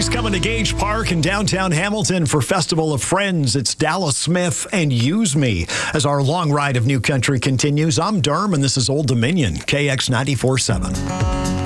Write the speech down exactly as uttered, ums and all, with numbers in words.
She's coming to Gage Park in downtown Hamilton for Festival of Friends. It's Dallas Smith and Use Me. As our long ride of new country continues, I'm Derm, and this is Old Dominion, K X ninety-four point seven.